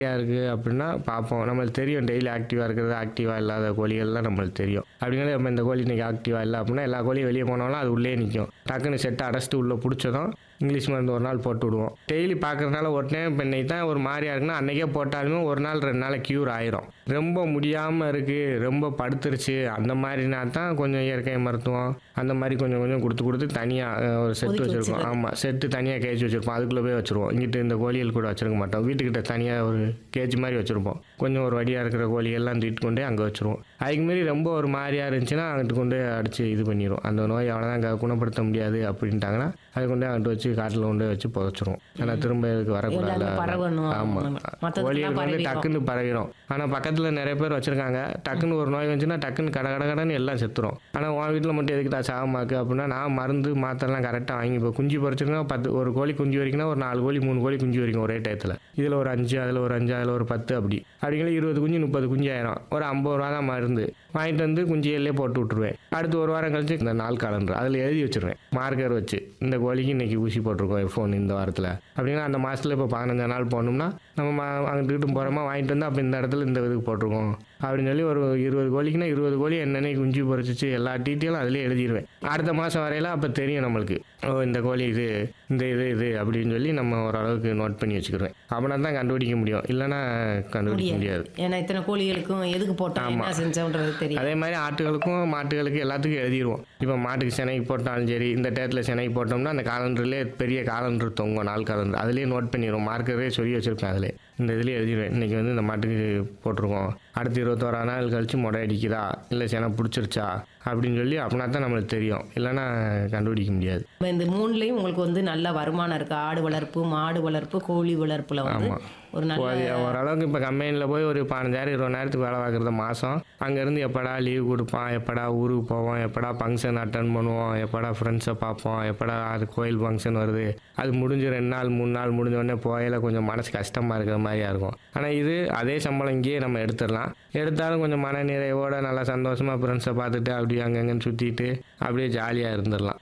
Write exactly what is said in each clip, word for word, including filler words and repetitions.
இருக்குது அப்படின்னா பார்ப்போம். நம்மளுக்கு தெரியும் டெய்லி ஆக்டிவாக இருக்கிறது, ஆக்டிவாக இல்லாத கோழிகள்லாம் நம்மளுக்கு தெரியும். அப்படிங்கிறது நம்ம இந்த கோழி இன்றைக்கி ஆக்டிவாக இல்லை அப்படின்னா எல்லா கோழியும் வெளியே போனாலும் அது உள்ளே நிற்கும். டக்குன்னு செட்டை அடைச்சிட்டு உள்ளே பிடிச்சதும் இங்கிலீஷ் மருந்து ஒரு நாள் போட்டு விடுவோம். டெய்லி பார்க்குறதுனால ஒரு டைம் இப்போ இன்னைக்கு தான் ஒரு மாதிரியா இருக்குன்னா அன்றைக்கே போட்டாலுமே ஒரு நாள் ரெண்டு நாள் க்யூர் ஆயிரும். ரொம்ப முடியாமல் இருக்குது, ரொம்ப படுத்துருச்சு, அந்த மாதிரினா தான் கொஞ்சம் இயற்கை மருத்துவம் அந்த மாதிரி கொஞ்சம் கொஞ்சம் கொடுத்து கொடுத்து தனியாக ஒரு செட்டு வச்சுருக்கோம். ஆமாம், செட்டு தனியாக கேஜ் வச்சுருப்போம். அதுக்குள்ளே போய் வச்சுருவோம். இங்கிட்டு இந்த கோழிகள் கூட வச்சுருக்க மாட்டோம். வீட்டுக்கிட்ட தனியாக ஒரு கேஜ் மாதிரி வச்சுருப்போம். கொஞ்சம் ஒரு வடியாக இருக்கிற கோழிகள்லாம் தூக்கிட்டு கொண்டே அங்கே வச்சுருவோம். அதுக்கு மாரி ரொம்ப ஒரு மாதிரியாக இருந்துச்சுன்னா அங்கிட்டு கொண்டு அடித்து இது பண்ணிடும். அந்த நோய் அவ்வளோதான் குணப்படுத்த முடியாது அப்படின்ட்டாங்கன்னா அது கொண்டே அங்கிட்டு வச்சு காட்டில் கொண்டு வச்சு புதைச்சிரும். ஆனால் திரும்ப இதுக்கு வரக்கூடாது. ஆமாம், கோழிகளுக்கு வந்து டக்குன்னு பரவிடும். ஆனால் பக்கத்தில் நிறைய பேர் வச்சுருக்காங்க. டக்குன்னு ஒரு நோய் வந்துச்சுன்னா டக்குன்னு கடை கடை கடைன்னு எல்லாம் செத்துரும். ஆனால் உன் வீட்டில் மட்டும் எதுக்குடா சாகமாக்கு அப்படின்னா நான் மருந்து மாத்திரலாம் கரெக்டாக வாங்கி இப்போ குஞ்சு பறிச்சிருக்கா பத்து ஒரு கோழி குஞ்சு வரைக்கும்னா ஒரு நாலு கோழி மூணு கோழி குஞ்சு வரைக்கும் ஒரே டயத்தில். இதில் ஒரு அஞ்சு, அதில் ஒரு அஞ்சு, அதில் ஒரு பத்து, அப்படி அப்படிங்கிற இருபது குஞ்சு முப்பது குஞ்சு ஆயிரும். ஒரு ஐம்பது ரூபா தான் மருந்து வாங்கிட்டு வந்து குஞ்சியிலே போட்டு விட்டுருவேன். அடுத்து ஒரு வாரம் கழிச்சு இந்த நாள் காலண்டர் அதில் எழுதி வச்சுருவேன் மார்க்கர் வச்சு, இந்த கோழிக்கு இன்னைக்கு ஊசி போட்டிருக்கோம் எஃபோன் இந்த வாரத்தில் அப்படின்னா அந்த மாதத்தில் இப்போ பதினஞ்சு நாள் போகணும்னா நம்ம அங்கிட்டு போகிறோமா வாங்கிட்டு வந்து அப்போ இந்த இடத்துல இந்த இதுக்கு போட்டிருக்கோம் அப்படின்னு சொல்லி ஒரு இருபது கோழிக்குன்னா இருபது கோழி என்னென்ன குஞ்சு பொறிச்சிச்சு எல்லா டீட்டெயிலும் அதிலே எழுதிடுவேன். அடுத்த மாதம் வரையில அப்போ தெரியும் நம்மளுக்கு, ஓ இந்த கோழி இது இந்த இது இது அப்படின்னு சொல்லி நம்ம ஓரளவுக்கு நோட் பண்ணி வச்சுக்கிறேன். அப்படின்னா தான் கண்டுபிடிக்க முடியும், இல்லைன்னா கண்டுபிடிக்க முடியாது. ஏன்னா இத்தனை கோழிகளுக்கும் எதுக்கு போட்டோம் என்ன செஞ்சோன்றது தெரியும். அதே மாதிரி ஆட்டுகளுக்கும் மாட்டுகளுக்கு எல்லாத்துக்கும் எழுதிடுவோம். இப்போ மாட்டுக்கு சினைக்கு போட்டாலும் சரி, இந்த டேட்டில் சினைக்கு போட்டோம்னா அந்த காலண்டர்லேயே பெரிய காலண்டர் தொங்கும், நாள் காலண்டர், அதுலேயே நோட் பண்ணிடுவோம். மார்க்கரே சொல்லி வச்சுருப்பேன். அதில் இந்த இதுலேயே எழுதிடுவேன், இன்றைக்கி வந்து இந்த மாட்டுக்கு போட்டிருக்கோம், அடுத்து இருபத்தோரா நாள் கழிச்சு முடை அடிக்குதா இல்லை சினை பிடிச்சிருச்சா அப்படின்னு சொல்லி அப்படின்னா தான் நம்மளுக்கு தெரியும், இல்லைன்னா கண்டுபிடிக்க முடியாது. இந்த மூணுலேயும் உங்களுக்கு வந்து நல்ல வருமானம் இருக்குது. ஆடு வளர்ப்பு, மாடு வளர்ப்பு, கோழி வளர்ப்பில் வந்து ஒரு நல்ல ஓரளவுக்கு இப்போ கம்பெனியில் போய் ஒரு பதினஞ்சாயிரம் இருபதாயிரத்துக்கு வேலை பார்க்குறது மாதம். அங்கேருந்து எப்படா லீவ் கொடுப்பான், எப்படா ஊருக்கு போவோம், எப்படா ஃபங்க்ஷன் அட்டன் பண்ணுவோம், எப்படா ஃப்ரெண்ட்ஸை பார்ப்போம், எப்படா அது கோயில் ஃபங்க்ஷன் வருது, அது முடிஞ்சு ரெண்டு நாள் மூணு நாள் முடிஞ்ச உடனே போயில கொஞ்சம் மனசு கஷ்டமாக இருக்கிற மாதிரியா இருக்கும். ஆனால் இது அதே சம்பளம் இங்கேயே நம்ம எடுத்துடலாம். எடுத்தாலும் கொஞ்சம் மன நிறைவோட நல்லா சந்தோஷமாக ஃப்ரெண்ட்ஸை பார்த்துட்டு அப்படியே அங்கங்கன்னு சுற்றிட்டு அப்படியே ஜாலியாக இருந்துடலாம்.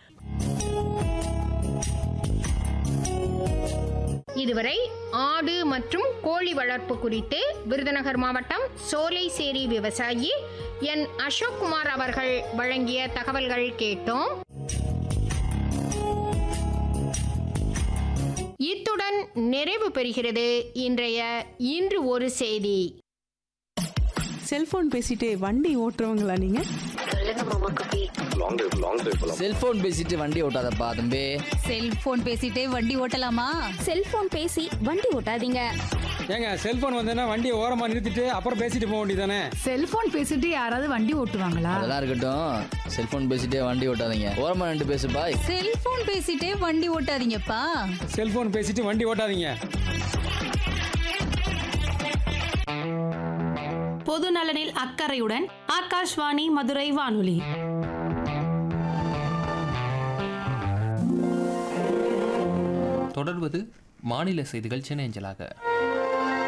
இதுவரை ஆடு மற்றும் கோழி வளர்ப்பு குறித்து விருதுநகர் மாவட்டம் சோலைசேரி விவசாயி என் அசோக்குமார் அவர்கள் வழங்கிய தகவல்கள் கேட்டோம். இத்துடன் நிறைவு பெறுகிறது இன்றைய இன்று ஒரு செய்தி. செல்போன் பேசிட்டே வண்டி ஓட்டுறவங்களா நீங்க? செல்போன் பேசிட்டு வண்டி ஓட்டாதப்பா தம்பி. செல்போன் பேசிட்டே வண்டி ஓட்டலாமா? செல்போன் பேசி வண்டி ஓட்டாதீங்க. ஏங்க செல்போன் வந்தா வண்டியை ஓரமா நிறுத்திட்டு அப்புறம் பேசிட்டு போக வேண்டியதானே. செல்போன் பேசிட்டு யாராவது வண்டி ஓட்டுவாங்களா? அதெல்லாம் இருக்கட்டும், செல்போன் பேசிட்டே வண்டி ஓட்டாதீங்க, ஓரமா நின்று பேசுப்பா. செல்போன் பேசிட்டே வண்டி ஓட்டாதீங்கப்பா. செல்போன் பேசிட்டு வண்டி ஓட்டாதீங்க. பொது நலனில் அக்கறையுடன் ஆகாஷ்வாணி மதுரை வானொலி. தொடர்வது மாநில செய்திகள் சென்னை அஞ்சலாக.